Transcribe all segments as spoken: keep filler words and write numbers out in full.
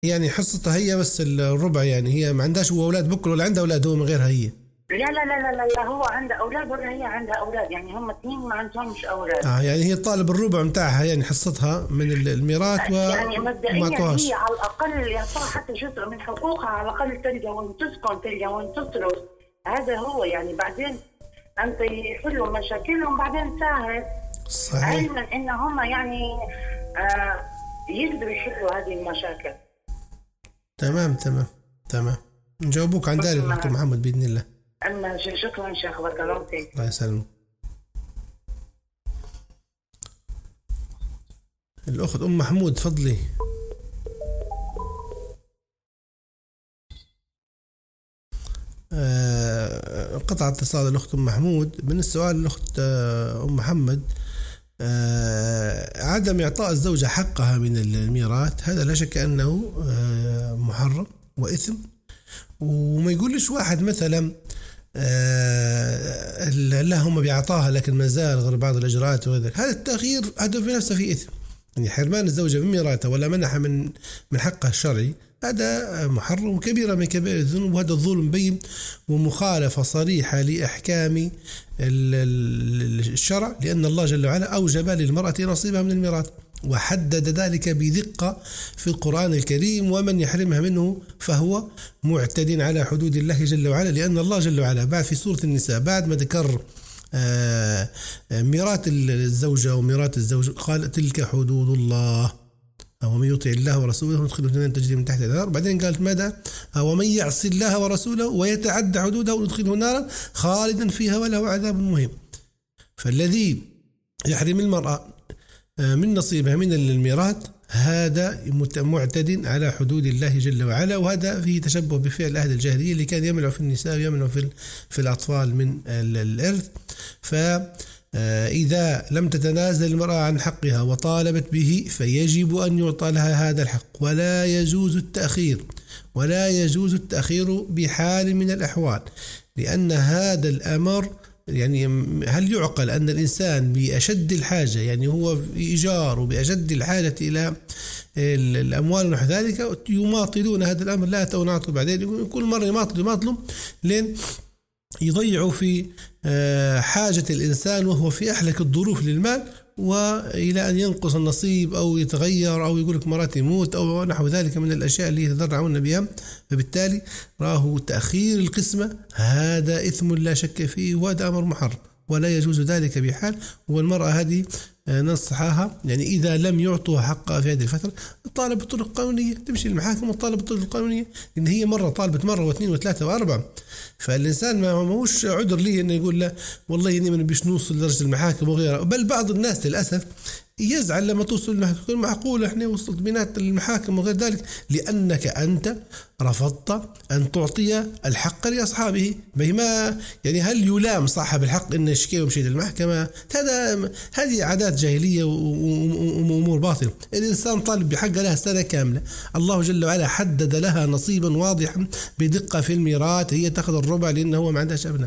يعني حصتها هي بس الربع، يعني هي ما عندهاش هو أولاد بكر ولا عندها أولاد هو من غيرها هي؟ لا لا لا لا لا لا، هو عنده اولاد ولا هي عندها اولاد، يعني هم اثنين ما عندهمش اولاد. آه يعني هي طالب الربع متاعها، يعني حصتها من ال- الميراث يعني وما مبدئيا هي أعطوهاش. على الاقل يعطوها حتى جزء من حقوقها، على الاقل تلقى وين تسكن، تلقى وين تصرف. هذا هو يعني. بعدين انت يحلوا مشاكلهم بعدين سهل. صحيح. علما ان هم يعني آه يقدروا يحلوا هذه المشاكل. تمام تمام تمام. نجاوبوك عن ذلك دكتور محمد بإذن الله. اما شكرا شيخ، بارك الله فيك. الله يسلمك. الأخت أم محمود تفضلي. آه، قطع اتصال الأخت أم محمود. من السؤال الأخت آه، أم محمد، آه، عدم إعطاء الزوجة حقها من الميراث هذا لا شك أنه آه، محرم وإثم. وما يقولش واحد مثلا آه، لا هم بيعطاها لكن ما زال غير بعض الإجراءات وهذا، هذا التأخير هذا في نفسه فيه إثم. يعني حرمان الزوجة من ميراثها ولا منحها من من حقها الشرعي هذا محرم وكبيرة من كبائر الذنوب، وهذا الظلم بين ومخالفة صريحة لأحكام الشرع، لأن الله جل وعلا أوجب للمرأة نصيبها من الميراث وحدد ذلك بدقة في القرآن الكريم، ومن يحرمها منه فهو معتد على حدود الله جل وعلا. لأن الله جل وعلا بعد في سورة النساء بعد ما ذكر آه، ميراث الزوجة وميراث الزوج قال تلك حدود الله ومن يطع الله ورسوله ندخله جنات تجري من تحتها الأنهار. بعدين قالت ماذا؟ ومن يعص الله ورسوله ويتعدى حدوده ندخله نارا خالدا فيها وله عذاب مهين. فالذي يحرم المرأة من نصيبها من الميراث هذا معتد على حدود الله جل وعلا، وهذا فيه تشبه بفعل أهل الجاهلية اللي كان يمنع في النساء ويمنع في في الأطفال من الإرث. فإذا لم تتنازل المرأة عن حقها وطالبت به فيجب أن يعطى لها هذا الحق، ولا يجوز التأخير ولا يجوز التأخير بحال من الأحوال، لأن هذا الأمر يعني هل يعقل أن الإنسان بأشد الحاجة، يعني هو في إيجار وبأشد الحاجة إلى الأموال ونحو ذلك يماطلون هذا الأمر؟ لا تونعطوا بعدين كل مرة يماطلوا يماطلوا لين يضيعوا في حاجة الإنسان وهو في أحلك الظروف للمال، وإلى أن ينقص النصيب أو يتغير أو يقول لك مرات يموت أو نحو ذلك من الأشياء اللي يتضرعون بها. فبالتالي راه تأخير القسمة هذا إثم لا شك فيه، وهذا أمر محرم ولا يجوز ذلك بحال. والمرأة هذه ننصحها يعني إذا لم يعطوا حقها في هذه الفترة طالب بالطرق القانونية، تمشي المحاكم وطالب بالطرق القانونية، لأن هي مرة طالبت مرة واثنين وثلاثة وأربعة. فالإنسان ما هوش عذر لي إنه يقول لا والله إني من بيش نوصل لدرجة المحاكم وغيرها. بل بعض الناس للأسف يزعل لما توصل المحاكم، معقول احنا وصلت بينات المحاكم وغير ذلك، لأنك أنت رفضت أن تعطي الحق لأصحابه. بما يعني هل يلام صاحب الحق إن يشكي ومشي للمحكمة؟ هذا هذه عادات جاهلية وأمور باطلة. الإنسان طالب بحق لها سنة كاملة، الله جل وعلا حدد لها نصيبا واضحا بدقة في الميراث، هي تأخذ الربع لأنه هو ما عندهاش أبناء.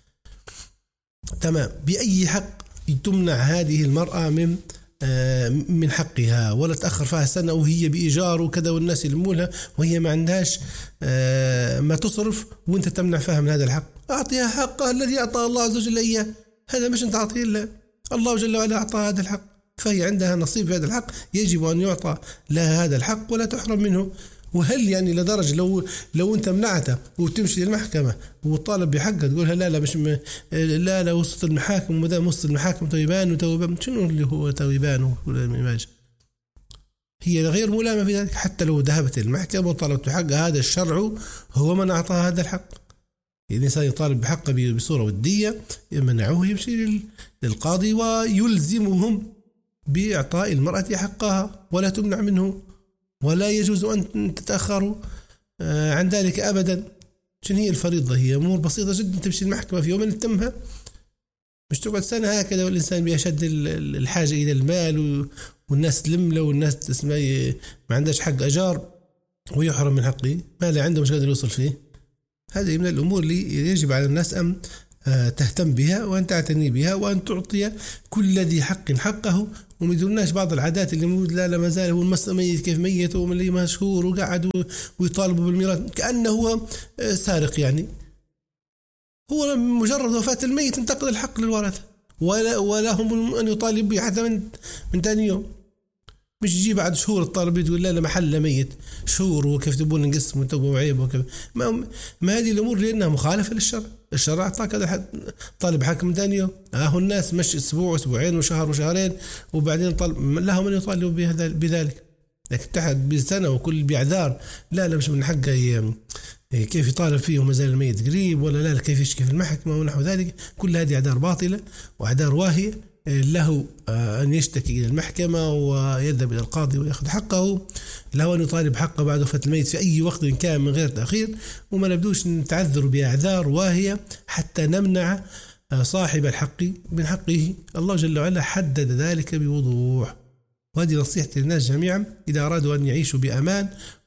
تمام. بأي حق تمنع هذه المرأة من من حقها ولا تأخر فيها سنة وهي بإيجار وكذا والناس يلمولها وهي ما عندهاش ما تصرف وانت تمنع فيها من هذا الحق؟ أعطيها حقها الذي أعطى الله عز وجل إياه، هذا مش انت أعطيه الله، الله جل وعلا أعطى هذا الحق، فهي عندها نصيب في هذا الحق يجب أن يعطى لها هذا الحق ولا تحرم منه. وهل يعني لدرجة لو لو أنت منعتها وتمشي للمحكمة وطالب بحقها تقولها لا لا مش م... لا لا وسط المحاكم وذا وسط المحاكم تويبان وتويبان، شنو اللي هو تويبان والماج؟ هي غير ملامة في ذلك. حتى لو ذهبت المحكمة وطالبت بحقها هذا الشرع هو من أعطاها هذا الحق. الإنسان يطالب بحقه بصورة ودية يمنعوه يمشي للقاضي ويلزمهم بإعطاء المرأة حقها ولا تمنع منه، ولا يجوز أن تتأخروا عن ذلك أبدا. شنو هي الفريضة؟ هي أمور بسيطة جدا، تمشي المحكمة في يوم تتمها، مش تقعد سنة هكذا والإنسان بيشد الحاجة إلى المال والناس تلم له والناس تسمى ما عندهاش حق أجار ويحرم من حقه، ما لا عنده مش قادر يوصل فيه. هذه من الأمور اللي يجب على الناس أن تهتم بها وأن تعتني بها وأن تعطي كل ذي حق حقه وما يدولناش بعض العادات اللي موجود. لا لا ما زال هو ميت كيف ميت واللي مشهور وقعد ويطالبوا بالميراث كأنه هو سارق. يعني هو مجرد وفاة الميت انتقل الحق للورثة، ولا ولا هم أن يطالب به حتى من من ثاني يوم. مش يجي بعد شهور الطالب يقول لا لا محل ميت شهور وكيف تبون نقسم وتبوا عيب وكيف. ما, ما هذه الأمور لأنها مخالفة للشرع. الشرع أعطاك هذا طالب حق من ثاني يوم. آه الناس مش أسبوع أسبوعين وشهر وشهرين وبعدين طالب لهم أن يطالبوا بذلك. لكن تحت بسنة وكل بإعذار لا لا مش من حقه كيف يطالب فيه وما زال الميت قريب، ولا لا كيف يشكي في المحكمة ونحو ذلك. كل هذه أعذار باطلة وأعذار واهية. له أن يشتكي إلى المحكمة ويذهب إلى القاضي ويأخذ حقه، له أن يطالب حقه بعد وفاة الميت في أي وقت إن كان من غير تأخير. وما نبدوش نتعذر بأعذار واهية حتى نمنع صاحب الحق من حقه. الله جل وعلا حدد ذلك بوضوح، وهذه نصيحتي للناس جميعا إذا أرادوا أن يعيشوا بأمان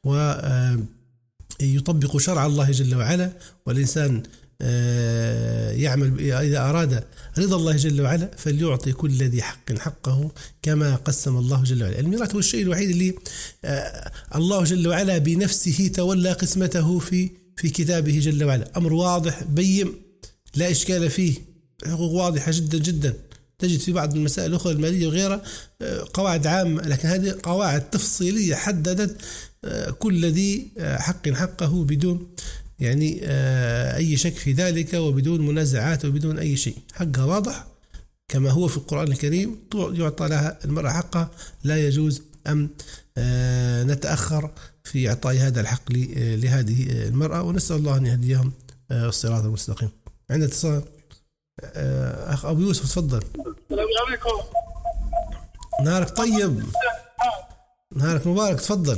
ويطبقوا شرع الله جل وعلا. والإنسان يعمل إذا أراد رضا الله جل وعلا فليعطي كل ذي حق حقه كما قسم الله جل وعلا. الميراث هو الشيء الوحيد اللي الله جل وعلا بنفسه تولى قسمته في في كتابه جل وعلا. أمر واضح بين لا إشكال فيه، حقوق واضحة جدا جدا. تجد في بعض المسائل الأخرى المالية وغيرها قواعد عامة، لكن هذه قواعد تفصيلية حددت كل ذي حق حقه بدون يعني أي شك في ذلك وبدون منازعات وبدون أي شيء. حقها واضح كما هو في القرآن الكريم، يعطى لها المرأة حقها. لا يجوز أن نتأخر في إعطاء هذا الحق لهذه المرأة، ونسأل الله أن يهديهم الصراط المستقيم. عندنا اتصال. أخ أبو يوسف تفضل. السلام عليكم. نهارك طيب، نهارك مبارك، تفضل.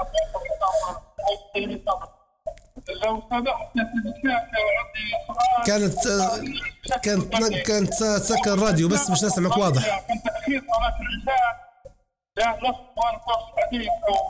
لو سمحت كانت كانت كانت تسكر الراديو بس مش نسمعك واضح. من تأخير صلاة العشاء لا نص ونص حديث.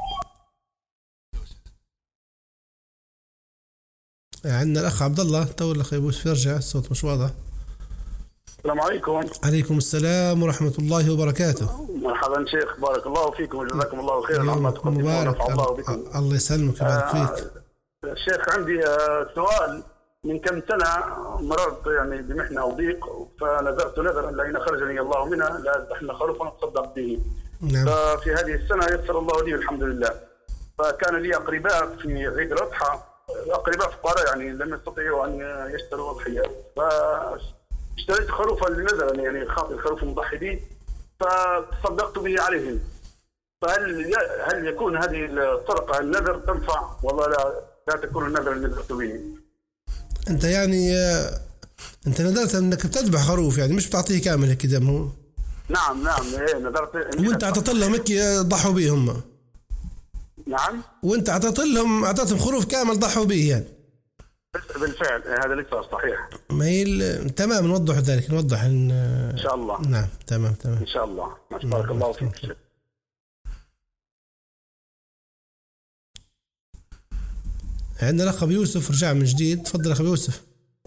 عندنا الأخ عبد الله تو الأخ يبوس يرجع الصوت مش واضح. السلام عليكم. عليكم السلام ورحمة الله وبركاته. مرحبا شيخ، بارك الله فيكم وجزاكم الله خيرا. يومكم مبارك. الله بكم. الله يسلمك ويبارك فيك. شيخ عندي سؤال. من كم سنة مررت يعني بمحنة أو ضيق، فنذرت نذرا لأن خرجني الله منها لا أذبحن خروفا أتصدق به. نعم. ففي هذه السنة يسر الله لي الحمد لله. فكان لي أقرباء في عيد الأضحى، أقرباء فقراء يعني لم يستطيعوا أن يشتروا أضحية، فاشتريت خروفا لنذرا يعني خاطر الخروف المضحي به فتصدقت به عليهم. فهل هل يكون هذه الطرقة النذر تنفع ولا لا, لا تكون النذر اللي نذرت به؟ أنت يعني أنت نذرت أنك بتذبح خروف يعني مش بتعطيه كامل هيك دم هو؟ نعم نعم إيه نذرت. وأنت أعطيت لهم هيك ضحوا به هم؟ نعم. وأنت أعطيت لهم أعطيتهم خروف كامل ضحوا به يعني؟ بالفعل هذا اللي صار صحيح. ما هي تمام نوضح ذلك نوضح إن, إن شاء الله. نعم تمام تمام إن شاء الله. بارك الله فيك. عندنا الأخ أبو يوسف رجع من جديد. تفضل أخ أبو يوسف.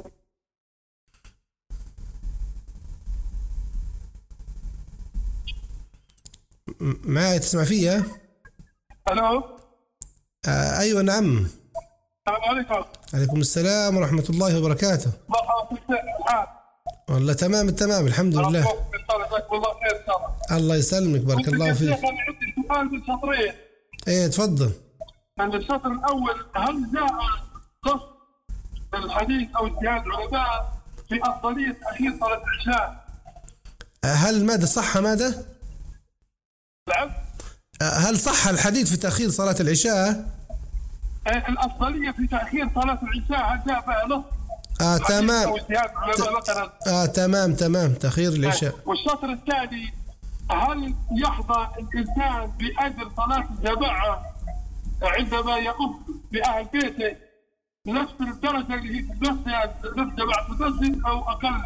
معي تسمع فيها؟ ألو. آه أيوة نعم. السلام عليكم. عليكم السلام ورحمة الله وبركاته. مرحبا فيك. والله تمام التمام الحمد لله. الله خير إن شاء الله. الله يسلمك بارك الله فيك. أنا عندي سؤال من شطرين. إيه تفضل. من الشطر الأول، هل جاء نص الحديث أو اجتهاد العلماء في أفضلية تأخير صلاة العشاء؟ هل ماذا صح ماذا؟ نعم. هل صح الحديث في تأخير صلاة العشاء؟ الأفضلية في تأخير صلاة العشاء هل جاء بها نص؟ آه تمام. ت... آه تمام تمام تأخير العشاء. والشطر الثاني، هل يحظى الإنسان بأجر صلاة الجماعة عندما يقوم بأهل بيته نفس الدرجة اللي هي نفس نفس جماعة المسجد أو أقل؟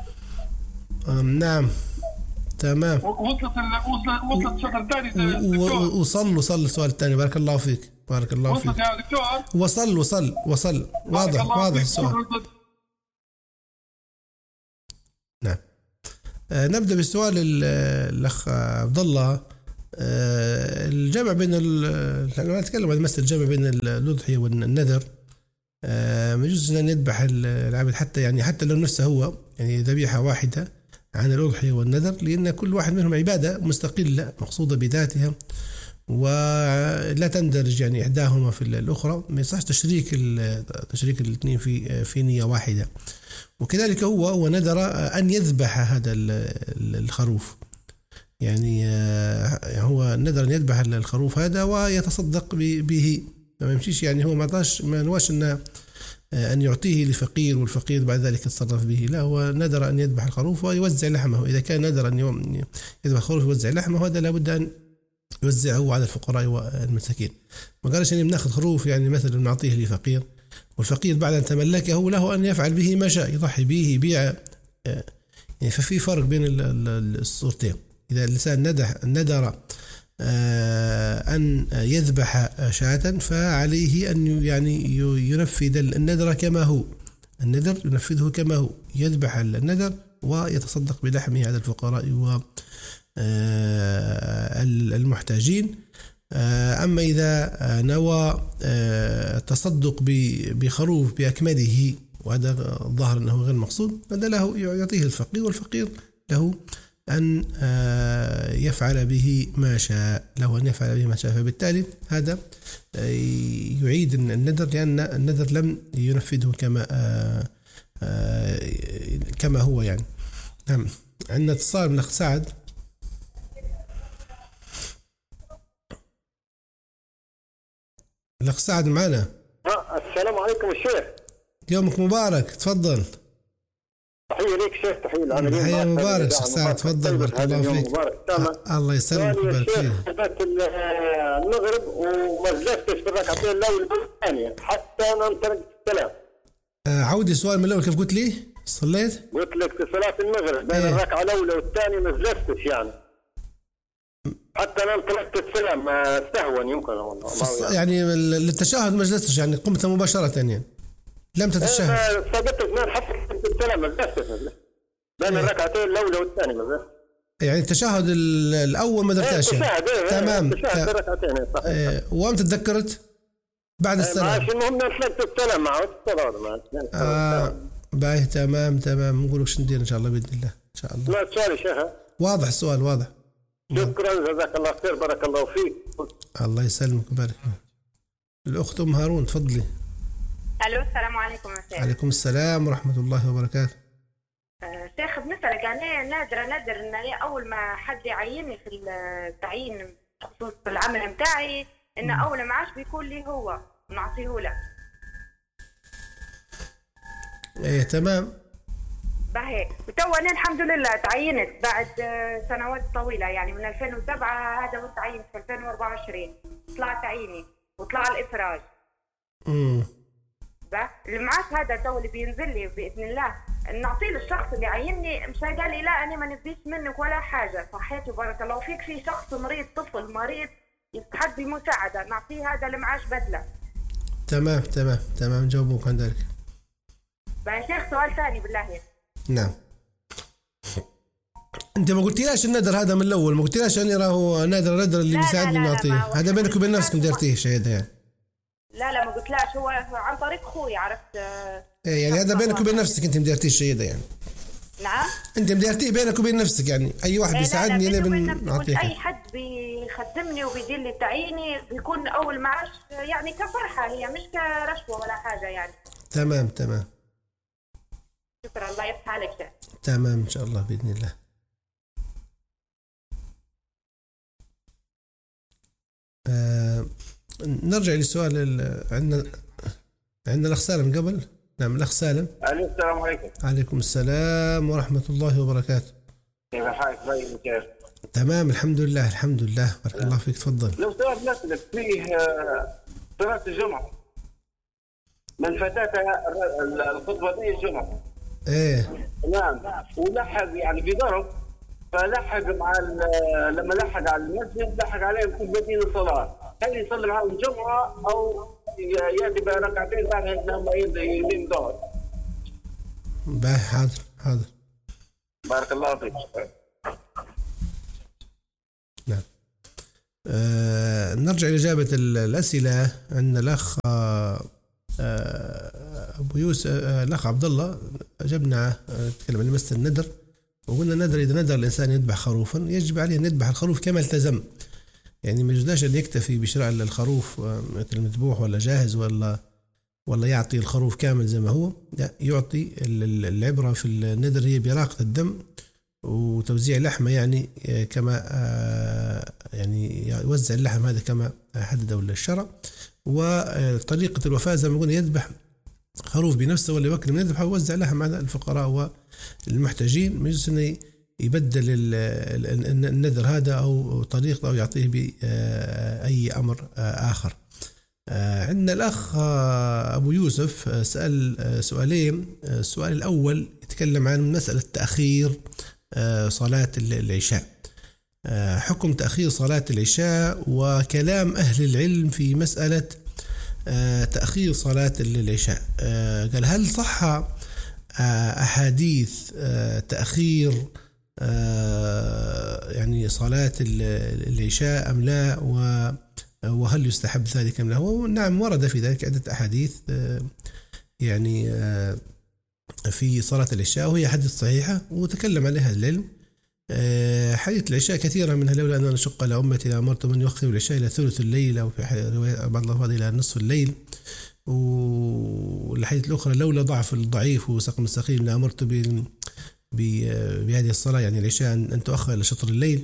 نعم تمام. وصلت وصلت وصلت الشطر الثاني. وصل وصل السؤال الثاني. بارك الله فيك بارك الله فيك. وصلت يا دكتور. وصل وصل وصل واضح واضح السؤال. نعم. آه نبدأ بالسؤال الأخ عبد الله. آه الجمع بين أنا نتكلم عن مسألة الجمع بين الأضحية والنذر. آه ما يجوز أن يذبح العبد حتى يعني حتى لو نفسه هو يعني ذبيحة واحدة عن الأضحية والنذر، لأن كل واحد منهم عبادة مستقلة مقصودة بذاتها ولا تندرج يعني إحداهما في الأخرى. ما يصحش تشريك تشريك الاثنين في في نية واحدة. وكذلك هو هو نذر أن يذبح هذا الخروف، يعني هو نذر أن يذبح الخروف هذا ويتصدق به. ما يمشيش يعني هو ما عطاش ما نواش أن أن يعطيه لفقير والفقير بعد ذلك يتصرف به، لا هو نذر أن يذبح الخروف ويوزع لحمه. إذا كان نذر أن يذبح الخروف ويوزع لحمه هذا لابد أن يوزعه على الفقراء والمساكين. ما قالش يعني بناخذ خروف يعني مثلا نعطيه لفقير والفقير بعد أن تملكه له أن يفعل به ما شاء، يضحي به يبيع. يعني ففي فرق بين الصورتين. إذا الإنسان نذر أن يذبح شاة فعليه أن يعني ينفذ النذر كما هو، النذر ينفذه كما هو، يذبح النذر ويتصدق بلحمه على الفقراء والمحتاجين. أما إذا نوى التصدق بخروف بأكمله وهذا ظاهر أنه غير مقصود، هذا له يعطيه الفقير والفقير له أن يفعل به ما شاء، له أن يفعل به ما شاء. فبالتالي هذا يعيد النذر لأن النذر لم ينفذه كما كما هو يعني. نعم. عندنا اتصال من أخ سعد. الأخ سعد معنا. السلام عليكم الشيخ. يومك مبارك، تفضل. تحية ليك شيخ. تحية العالمين. تحية مبارك شيخ سعد، تفضل. بارك الله فيك. الله يسلمك ويبارك فيك. صليت المغرب وما جلستش في الركعتين الأولى والثانية حتى ننترك السلام. عودي السؤال من الأول كيف قلت لي؟ صليت؟ قلت لك في صلاة المغرب بين ايه؟ الركعة الأولى والثانية ما جلستش يعني حتى ننترك السلام استهون يمكن والله يعني للتشهد ما جلستش يعني قمت مباشرة يعني لم تتشهد. سقطت من حتى السلام ما جلستش بين الركعتين الأولى والثانية ما جلستش. يعني التشهد الأول ما درتاش يعني. ايه تمام. التشهد الركعتين صحيح. ايه وامتى تذكرت؟ بعد السلام. عشان المهم نفلت السلام مع الصلاة. آه باهي تمام تمام. نقول وش ندير إن شاء الله بإذن الله إن شاء الله. لا سؤال شيخ. واضح السؤال واضح. شكرا جزاك الله خير بارك الله فيك. الله يسلمك ويبارك فيك. الأخت أم هارون تفضلي. الو السلام عليكم مساء. عليكم السلام ورحمة الله وبركاته. أه شيخ بنسألك يعني نادرة نادر ان اول ما حد يعيني في التعيين بخصوص العمل متاعي ان اول معاش بيكون لي هو نعطيه له. ايه تمام. باهي وتو انا الحمد لله تعينت بعد سنوات طويلة يعني من ألفين وسبعة هذا وتعينت في ألفين وأربعة وعشرين طلع تعييني وطلع الإفراج. امم المعاش هذا تو اللي بينزل لي باذن الله نعطيه للشخص اللي عيني. مش قال لي لا انا ما نبيش منك ولا حاجه صحيت وبارك الله فيك. في شخص مريض طفل مريض يستحق بمساعده نعطيه هذا المعاش بدله. تمام تمام تمام جاوبوك عن ذلك. بقى شيخ سؤال ثاني بالله. نعم. انت ما قلتيلاش النذر هذا من الاول، ما قلتيلاش اني راهو نادر نادر اللي بيساعدني نعطيه. هذا بينك وبين نفسك مديرتيه شهاده يعني. لا لا ما قلتلاش هو عن طريق اخوي عرفت. ايه يعني هذا بينك وبين نفسك انت مديرتيه الشيء ده يعني. نعم انت مديرتيه بينك وبين نفسك يعني اي واحد بيساعدني انا بنعطيه. اي حد بيخدمني وبيدير لي تعييني بيكون اول معاش يعني كفرحه هي مش كرشوه ولا حاجه يعني. تمام تمام. شكرا الله يفتح عليك شيخ. تمام ان شاء الله باذن الله. آه نرجع للسؤال. عندنا عندنا الأخ سالم قبل. نعم الأخ سالم. السلام عليكم. عليكم السلام ورحمة الله وبركاته. كيف حالك طيب كيف؟ تمام الحمد لله الحمد لله بارك الله فيك تفضل. لو سؤال نسألك فيه صلاة الجمعة من فاتتها الخطبة دي الجمعة. ايه نعم ولحق يعني في ضرب فلحق مع لما لحق على المسجد لحق عليهم في بدين الصلاة. هل يصلي معهم الجمعة أو يأتي بركعتين بعد أنهم يدين ظهر؟ باهي حاضر حاضر. بارك الله فيك. نعم. آه نرجع لإجابة الأسئلة. عندنا الأخ آه أبو يوسف، آه الأخ عبد الله أجبنا، آه تكلم عن مسألة الندر، وقلنا الندر إذا ندر الإنسان يذبح خروفا يجب عليه أن يذبح الخروف كما التزم، يعني ما يجوزش أن يكتفي بشراء الخروف مثل مذبوح ولا جاهز ولا ولا يعطي الخروف كامل زي ما هو، لا، يعطي العبرة في الندر هي براقة الدم وتوزيع لحمة، يعني كما يعني يوزع اللحم هذا كما حدده الشرع. وطريقة الوفاة زي ما قلنا يذبح خروف بنفسه ولا يوكل من يذبح ويوزع لحم على الفقراء والمحتاجين، ما يجوز انه يبدل النذر هذا او طريقة او يعطيه بأي امر اخر. عندنا الأخ أبو يوسف سأل سؤالين. السؤال الأول يتكلم عن مسألة تأخير صلاة العشاء، حكم تأخير صلاة العشاء وكلام أهل العلم في مسألة تأخير صلاة العشاء. قال هل صح أحاديث تأخير يعني صلاة العشاء أم لا، و وهل يستحب ذلك أم لا؟ نعم، ورد في ذلك عدة أحاديث يعني في صلاة العشاء، وهي حديث صحيحة وتكلم عليها العلم. حديث العشاء كثيرا منها لولا أن نشق على أمتي لأمرت من يؤخر العشاء إلى ثلث الليل، أو في رواية بعض الألفاظ إلى نصف الليل. والحديث الأخرى لولا ضعف الضعيف وسقم السقيم لأمرت بهذه الصلاة يعني العشاء أن تؤخر إلى شطر الليل.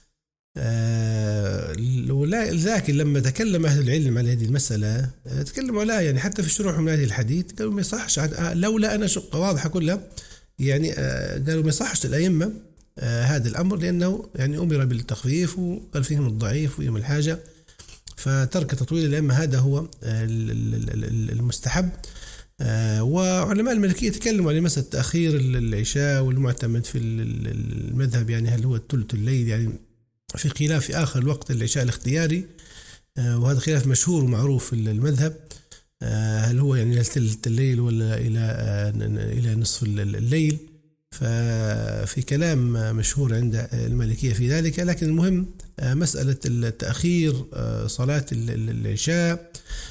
آه لكن لما تكلم أهل العلم على هذه المسألة تكلموا عليها يعني حتى في الشروح من هذه الحديث قالوا ما يصحش لولا أنا شق واضحة كلها يعني آه قالوا ما يصحش الأئمة آه هذا الأمر، لأنه يعني أمر بالتخفيف وقال فيهم الضعيف ويوم الحاجة، فترك تطويل الأئمة هذا هو المستحب. آه وعلماء المالكية تكلموا على مسألة تأخير العشاء، والمعتمد في المذهب يعني هل هو ثلث الليل، يعني في خلاف في آخر الوقت العشاء الاختياري، وهذا خلاف مشهور ومعروف في المذهب، هل هو يعني إلى ثلث الليل ولا إلى إلى نصف الليل. ففي كلام مشهور عند المالكية في ذلك، لكن المهم مسألة التأخير صلاة العشاء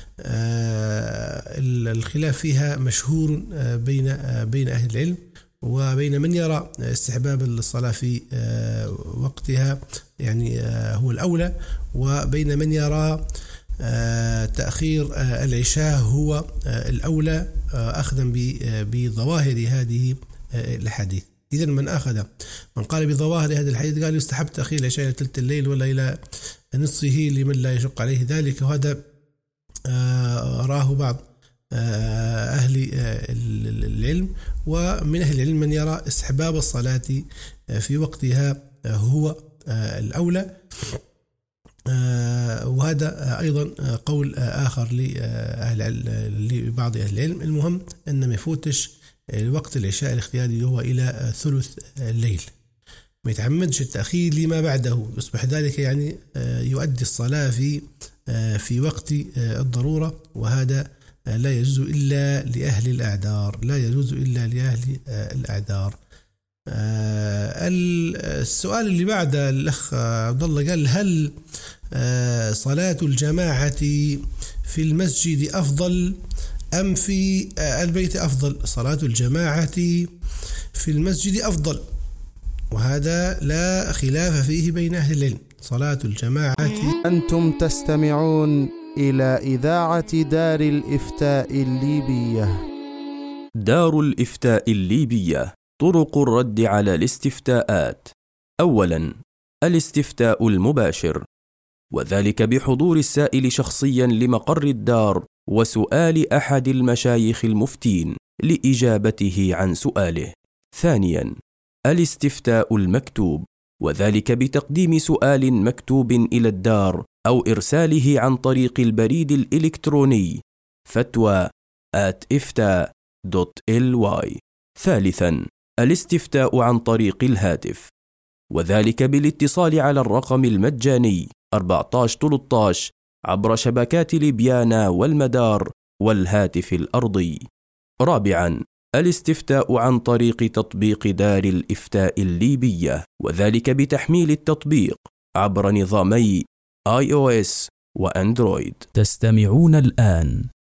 الخلاف فيها مشهور بين بين أهل العلم، وبين من يرى استحباب الصلاة في وقتها يعني هو الأولى، وبين من يرى تأخير العشاء هو الأولى أخذا بظواهر هذه الحديث. إذن من أخذ من قال بظواهر هذا الحديث قال يستحب تأخير العشاء إلى ثلث الليل ولا إلى نصفه لمن لا يشق عليه ذلك، وهذا راه بعض أهل العلم. ومن أهل العلم من يرى استحباب الصلاة في وقتها هو الأولى، وهذا أيضا قول آخر لبعض أهل العلم. المهم أن ما يفوتش وقت العشاء الاختياري هو إلى ثلث الليل، ما يتعمدش التأخير لما بعده، يصبح ذلك يعني يؤدي الصلاة في في وقت الضرورة، وهذا لا يجوز إلا لأهل الأعذار، لا يجوز إلا لأهل الأعذار. السؤال اللي بعده الأخ عبد الله قال هل صلاة الجماعة في المسجد أفضل أم في البيت أفضل؟ صلاة الجماعة في المسجد أفضل، وهذا لا خلاف فيه بين أهل العلم. صلاة الجماعة. أنتم تستمعون إلى إذاعة دار الإفتاء الليبية. دار الإفتاء الليبية، طرق الرد على الاستفتاءات. أولا، الاستفتاء المباشر، وذلك بحضور السائل شخصيا لمقر الدار وسؤال أحد المشايخ المفتين لإجابته عن سؤاله. ثانيا، الاستفتاء المكتوب، وذلك بتقديم سؤال مكتوب إلى الدار أو إرساله عن طريق البريد الإلكتروني فتوى آت إفتاء دوت إل واي. ثالثا، الاستفتاء عن طريق الهاتف، وذلك بالاتصال على الرقم المجاني أربعة عشر ثلاثة عشر عبر شبكات ليبيانا والمدار والهاتف الأرضي. رابعا، الاستفتاء عن طريق تطبيق دار الإفتاء الليبية، وذلك بتحميل التطبيق عبر نظامي آي أو إس وأندرويد. تستمعون الآن